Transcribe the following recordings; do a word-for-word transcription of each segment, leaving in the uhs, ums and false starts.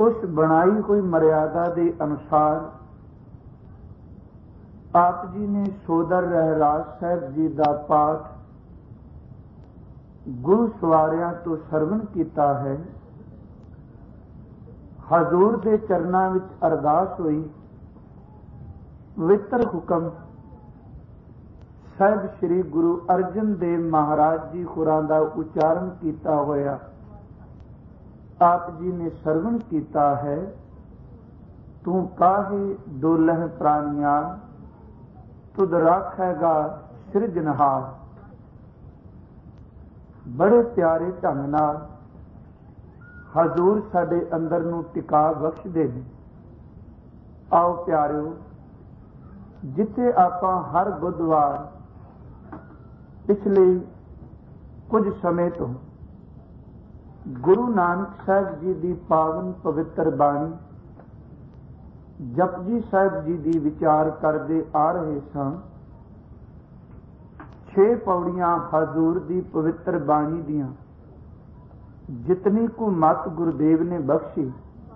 उस बनाई हुई मर्यादा के अनुसार आप जी ने सोदर रहराज साहब जी का पाठ गुरु सवारियां तो सरवण किया है। हजूर के चरणों में अरदास हुई, पवित्र हुक्म साहब श्री गुरु अर्जन देव महाराज जी होरां दा उच्चारण किया होया आप जी ने सरवण किया है। तू काहे डोलह प्राणिया तुद राखेगा सिरजनहार। बड़े प्यारे ढंग नाल हजूर साडे अंदर नूं टिका बख्शदे ने। आओ प्यारिओ, जिथे आपां हर बुधवार पिछले कुछ समय तो गुरु नानक साहब जी की पावन पवित्र बाणी जपजी साहब जी की विचार करते आ रहे सां। छे पौड़ियां हजूर की पवित्र बाणी दियां जितनी को मत गुरुदेव ने बख्शी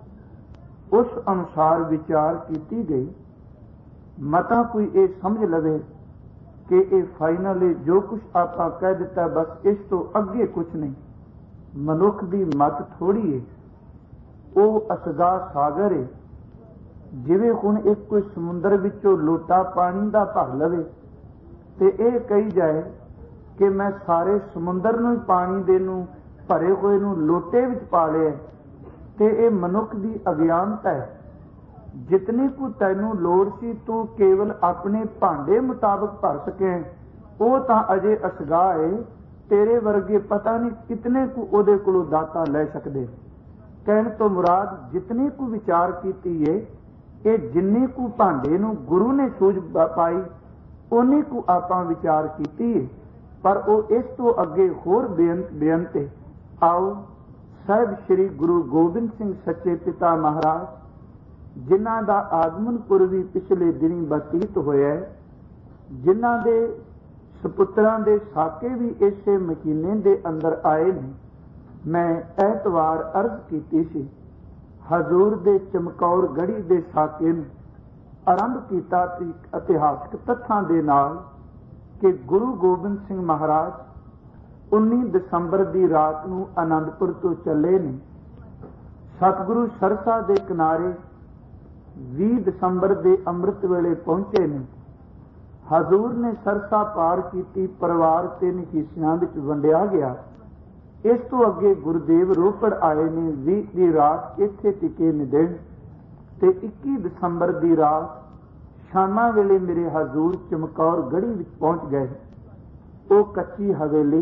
उस अनुसार विचार की गई। मता कोई ये समझ लवे कि ये फाइनल है, जो कुछ आपा कह दिता बस इस तो अगे कुछ नहीं। मनुख की मत थोड़ी है, वो असगा सागर है। जिवें हुण एक कोई समुंदर विचों लोटा पानी का भर लवे ते ये कही जाए कि मैं सारे समुंदर नूं पानी दे नूं भरे हुए नूं लोटे विच पा लिया, ते ये मनुख की अज्ञानता है। जितनी को तैनूं लोड़ सी तू केवल अपने भांडे मुताबिक भर सके, वो तां अजे असगा है। तेरे वर्गे पता नहीं कितने को उहदे कोलों दाता लै सकदे। कहण तो मुराद जितनी को विचार कीती है, ये जिन्नी को भांडे नूं गुरु ने सूझ पाई उन्नी को आपां विचार कीती है, पर वो इस तो अगे होर बेअंत बेअंत है। आओ साहिब श्री गुरु गोबिंद सिंह सच्चे पिता महाराज जिन्हां दा आगमन पुरवी पिछले दिनी बतीत होया है, जिन्हां दे सपुत्रां दे साके भी इसे महीने दे अंदर आए ने। मैं ऐतवार अर्ज कीती सी हजूर दे चमकौर गढ़ी दे साके नूं आरंभ किया इतिहासक तथ्यां दे नाल कि गुरु गोबिंद सिंह महाराज उन्नीस दसंबर की रात नूं आनंदपुर तो चले ने। सतगुरु सरसा दे किनारे बीस दसंबर के अमृत वेले पहुंचे ने। हजूर ने सरसा पार की, परिवार तीन हिस्सियां विच वंडिया गया। इस तो अगे गुरुदेव रोपड़ आए ने। बीस की रात इत्थे टिके ने दिन ते इक्कीस दसंबर की रात शामा वेले मेरे हजूर चमकौर गढ़ी विच पहुंच गए। वो कच्ची हवेली,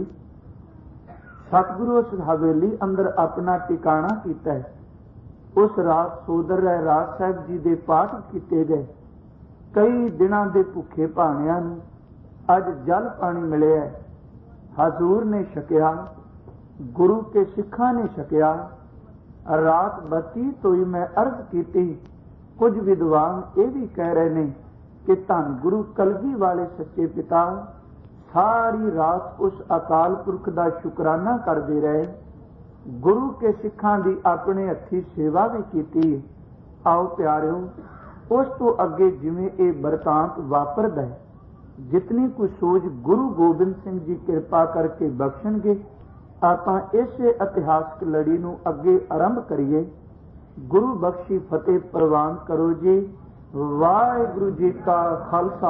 सतगुरु उस हवेली अंदर अपना टिकाणा कीता है। उस रात सोदर रहराज साहब जी के पाठ किए गए। कई दिनों के भुखे भाणियां नूं अज जल पानी मिले है। हजूर ने छकिया, गुरु के सिखां ने छकिया। रात बतीत हुई, मैं अर्ज की। कुछ विद्वान ये भी कह रहे हैं कि धन गुरु कलगी वाले सच्चे पिता सारी रात उस अकाल पुरख का शुकराना करते रहे। गुरु के सिखां की अपने हथी सेवा भी की। आओ प्यारिओ, उस तो अगे जिवें ये बरतांत वापरदा है, जितनी कुछ सोच गुरु गोबिंद सिंह जी कृपा करके बख्शणगे। आपां इस इतिहासक लड़ी नूं अगे आरंभ करिए। गुरु बख्शी फतेह प्रवान करो जी। वाहिगुरु जी का खालसा,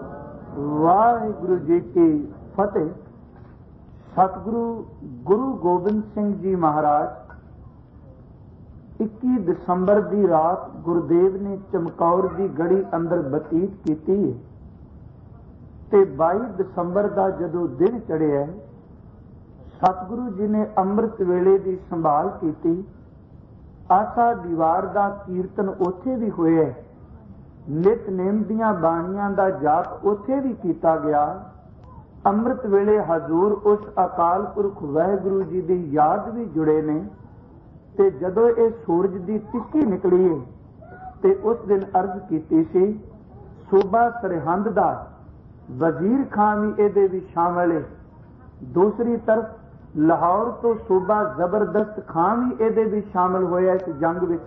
वाहिगुरु जी की फतेह। सतगुरु गुरु गोबिंद सिंह जी महाराज इक्कीस दसंबर की रात गुरुदेव ने चमकौर की गढ़ी अंदर बतीत की ते बाईस दसंबर का जदों दिन चढ़िया, सतगुरु जी ने अमृत वेले की संभाल की। आशा दीवार का कीर्तन उत्थे भी होया। नितनेम दीआं बाणियां दा जाप उत्थे भी किया गया। अमृत वेले हजूर उस अकाल पुरख वाहिगुरु जी की याद भी जुड़े ने। ते जदों ये सूरज की टिक्की निकली है ते उस दिन अर्ज की सी सूबा सरहंद दा वजीर खान भी ये भी शामिल है। दूसरी तरफ लाहौर तो सूबा जबरदस्त खान भी ये भी शामिल होया इस जंग विच।